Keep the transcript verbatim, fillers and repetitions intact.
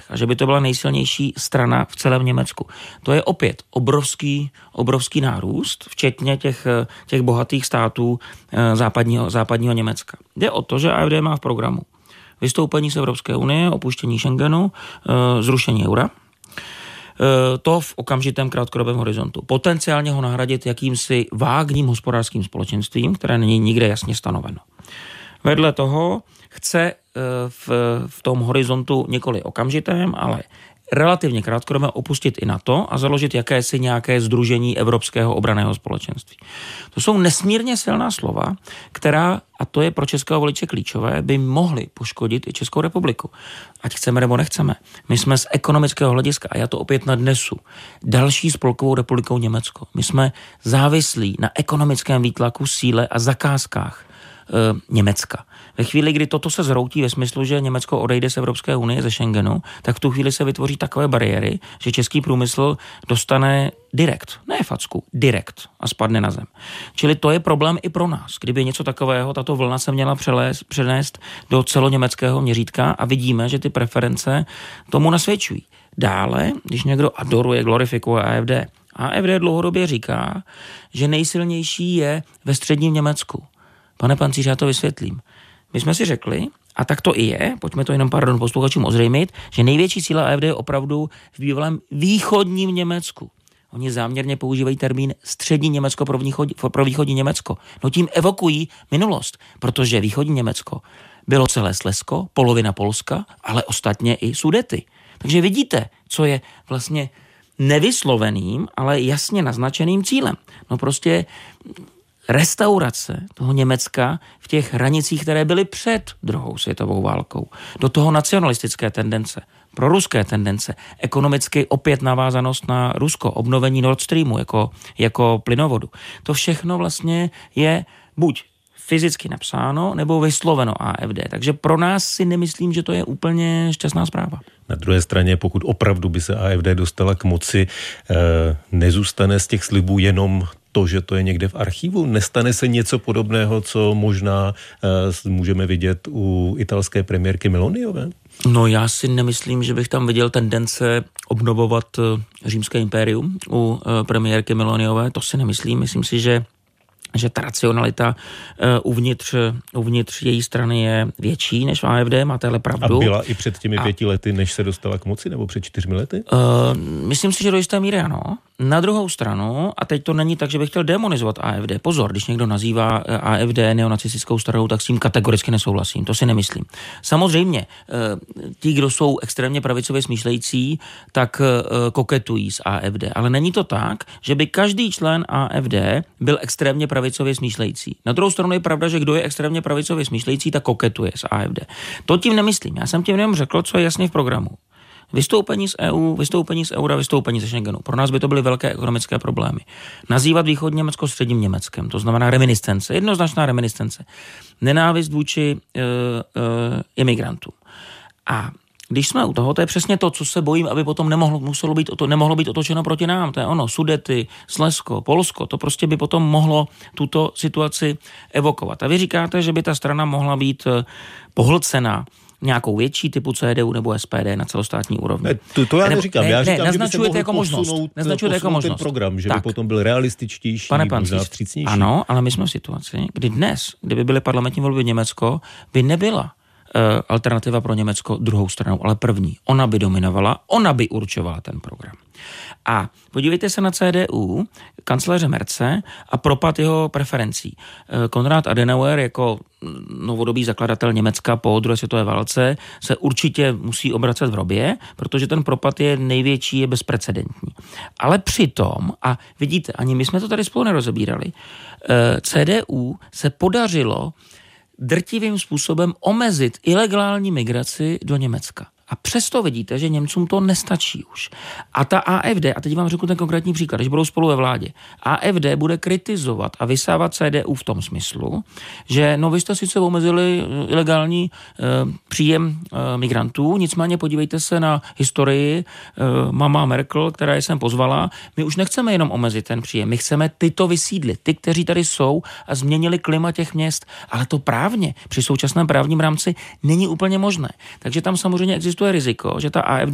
letech a že by to byla nejsilnější strana v celém Německu. To je opět obrovský, obrovský nárůst, včetně těch, těch bohatých států západního, západního Německa. Jde o to, že A F D má v programu vystoupení z Evropské unie, opuštění Schengenu, zrušení eura, to v okamžitém krátkodobém horizontu. Potenciálně ho nahradit jakýmsi vágním hospodářským společenstvím, které není nikde jasně stanoveno. Vedle toho chce v, v tom horizontu nikoli okamžitém, ale relativně krátkodobě opustit i NATO a založit jakési nějaké sdružení Evropského obranného společenství. To jsou nesmírně silná slova, která, a to je pro českého voliče klíčové, by mohly poškodit i Českou republiku. Ať chceme nebo nechceme. My jsme z ekonomického hlediska, a já to opět nadnesu, další spolkovou republikou Německo. My jsme závislí na ekonomickém výtlaku, síle a zakázkách e, Německa. Ve chvíli, kdy toto se zhroutí ve smyslu, že Německo odejde z Evropské unie, ze Schengenu, tak v tu chvíli se vytvoří takové bariéry, že český průmysl dostane direkt, ne facku, direkt a spadne na zem. Čili to je problém i pro nás. Kdyby něco takového, tato vlna se měla přelést, přenést do celoněmeckého měřítka a vidíme, že ty preference tomu nasvědčují. Dále, když někdo adoruje, glorifikuje A F D, A F D dlouhodobě říká, že nejsilnější je ve středním Německu. Pane Pancíř, já to vysvětlím. My jsme si řekli, a tak to i je, pojďme to jenom pardon posluchačům ozřejmit, že největší síla A F D je opravdu v bývalém východním Německu. Oni záměrně používají termín střední Německo pro, východ, pro východní Německo. No tím evokují minulost, protože východní Německo bylo celé Slezsko, polovina Polska, ale ostatně i Sudety. Takže vidíte, co je vlastně nevysloveným, ale jasně naznačeným cílem. No prostě restaurace toho Německa v těch hranicích, které byly před druhou světovou válkou. Do toho nacionalistické tendence, proruské tendence, ekonomicky opět navázanost na Rusko, obnovení Nord Streamu jako, jako plynovodu. To všechno vlastně je buď fyzicky napsáno, nebo vysloveno A F D. Takže pro nás si nemyslím, že to je úplně šťastná zpráva. Na druhé straně, pokud opravdu by se A F D dostala k moci, eh, nezůstane z těch slibů jenom to, že to je někde v archivu? Nestane se něco podobného, co možná eh, můžeme vidět u italské premiérky Meloniové? No já si nemyslím, že bych tam viděl tendence obnovovat římské impérium u premiérky Meloniové. To si nemyslím. Myslím si, že že ta racionalita uh, uvnitř, uvnitř její strany je větší než v A F D, máte ale pravdu. A byla i před těmi pěti a... lety, než se dostala k moci, nebo před čtyřmi lety? Uh, myslím si, že do jisté míry ano. Na druhou stranu, a teď to není tak, že bych chtěl demonizovat A F D. Pozor, když někdo nazývá A F D neonacistickou stranou, tak s tím kategoricky nesouhlasím. To si nemyslím. Samozřejmě, uh, ti, kdo jsou extrémně pravicově smýšlející, tak uh, koketují s A F D. Ale není to tak, že by každý člen A F D byl extrémně pravicově smýšlející. Na druhou stranu je pravda, že kdo je extrémně pravicově smýšlející, tak koketuje s A F D. To tím nemyslím. Já jsem tím jenom řekl, co je jasně v programu. Vystoupení z E U, vystoupení z eura, vystoupení ze Schengenu. Pro nás by to byly velké ekonomické problémy. Nazývat východní Německo středním Německem, to znamená reminiscence, jednoznačná reminiscence. Nenávist vůči e, e, imigrantům. A když jsme u toho, to je přesně to, co se bojím, aby potom nemohlo, muselo být, to nemohlo být otočeno proti nám. To je ono, Sudety, Slezsko, Polsko, to prostě by potom mohlo tuto situaci evokovat. A vy říkáte, že by ta strana mohla být pohlcena nějakou větší typu C D U nebo S P D na celostátní úrovni. Ne, to, to já neříkám. Ne, já říkám, ne, naznačujete jako možnost. Posunout, naznačujete jako možnost. Ten program, že tak. By potom byl realističtější, Pane možná Pancíř, vstřícnější. Ano, ale my jsme v situaci, kdy dnes, kdyby byly parlamentní volby v Německo, by nebyla alternativa pro Německo druhou stranou, ale první. Ona by dominovala, ona by určovala ten program. A podívejte se na C D U, kancléře Merce a propad jeho preferencí. Konrad Adenauer jako novodobý zakladatel Německa po druhé světové válce se určitě musí obracet v hrobě, protože ten propad je největší, je bezprecedentní. Ale přitom, a vidíte, ani my jsme to tady spolu nerozebírali, C D U se podařilo drtivým způsobem omezit ilegální migraci do Německa. A přesto vidíte, že Němcům to nestačí už. A ta A F D, a teď vám řeknu ten konkrétní příklad, když budou spolu ve vládě, A F D bude kritizovat a vysávat C D U v tom smyslu, že no vy jste sice omezili ilegální e, příjem e, migrantů, nicméně podívejte se na historii e, mama Merkel, která je sem pozvala, my už nechceme jenom omezit ten příjem, my chceme tyto vysídlit, ty, kteří tady jsou a změnili klima těch měst, ale to právně při současném právním rámci není úplně možné. Takže tam samozřejmě existuje riziko, že ta A F D